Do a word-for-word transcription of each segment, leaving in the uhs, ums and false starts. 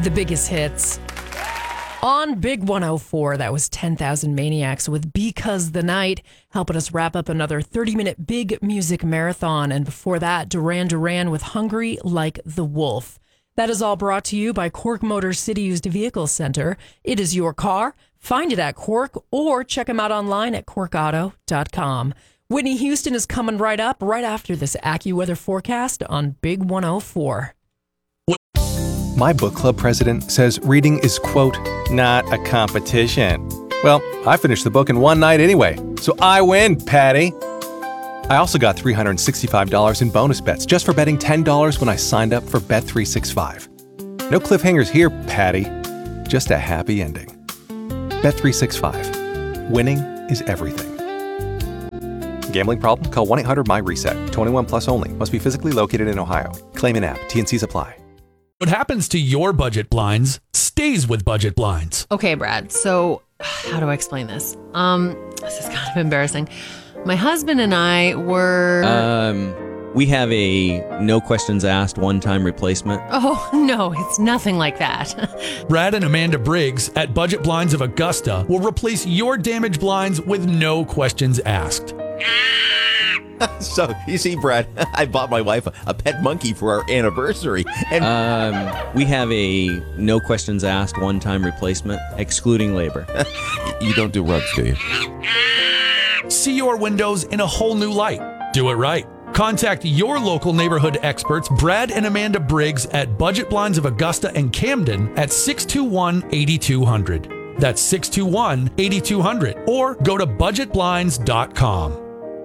the biggest hits. On Big one oh four, that was ten thousand Maniacs with Because the Night, helping us wrap up another thirty-minute big music marathon. And before that, Duran Duran with Hungry Like the Wolf. That is all brought to you by Cork Motor City Used Vehicle Center. It is your car. Find it at Cork or check them out online at cork auto dot com. Whitney Houston is coming right up right after this AccuWeather forecast on Big one oh four. My book club president says reading is, quote, not a competition. Well, I finished the book in one night anyway, so I win, Patty. I also got three hundred sixty-five dollars in bonus bets just for betting ten dollars when I signed up for Bet three sixty-five. No cliffhangers here, Patty. Just a happy ending. Bet three sixty-five. Winning is everything. Gambling problem? Call one eight hundred my reset. twenty-one plus only. Must be physically located in Ohio. Claim in app. T N Cs apply. What happens to your budget blinds stays with Budget Blinds. Okay, Brad. So how do I explain this? Um, this is kind of embarrassing. My husband and I were... Um, we have a no questions asked one-time replacement. Oh, no, it's nothing like that. Brad and Amanda Briggs at Budget Blinds of Augusta will replace your damaged blinds with no questions asked. So, you see, Brad, I bought my wife a, a pet monkey for our anniversary. And Um, we have a no questions asked one-time replacement, excluding labor. you don't do rugs, do you? See your windows in a whole new light. Do it right. Contact your local neighborhood experts, Brad and Amanda Briggs at Budget Blinds of Augusta and Camden at six two one, eight two zero zero. That's six two one, eight two zero zero. Or go to budget blinds dot com.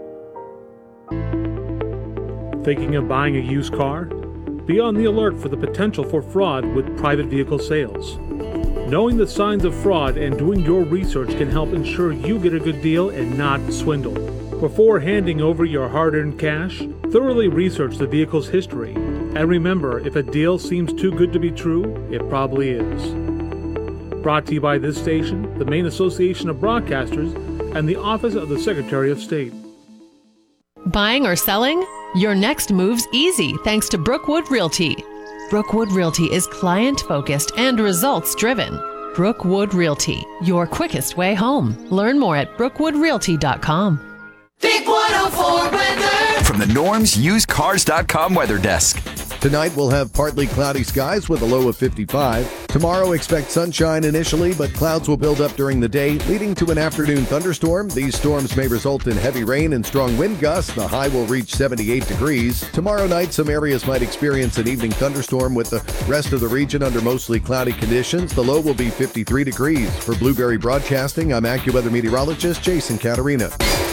Thinking of buying a used car? Be on the alert for the potential for fraud with private vehicle sales. Knowing the signs of fraud and doing your research can help ensure you get a good deal and not swindled. Before handing over your hard-earned cash, thoroughly research the vehicle's history. And remember, if a deal seems too good to be true, it probably is. Brought to you by this station, the Maine Association of Broadcasters, and the Office of the Secretary of State. Buying or selling? Your next move's easy thanks to Brookwood Realty. Brookwood Realty is client-focused and results-driven. Brookwood Realty, your quickest way home. Learn more at brookwood realty dot com. Big one oh four weather. From the Norms Used Cars dot com weather desk. Tonight we'll have partly cloudy skies with a low of fifty-five. Tomorrow expect sunshine initially, but clouds will build up during the day, leading to an afternoon thunderstorm. These storms may result in heavy rain and strong wind gusts. The high will reach seventy-eight degrees. Tomorrow night, some areas might experience an evening thunderstorm with the rest of the region under mostly cloudy conditions. The low will be fifty-three degrees. For Blueberry Broadcasting, I'm AccuWeather meteorologist Jason Caterina.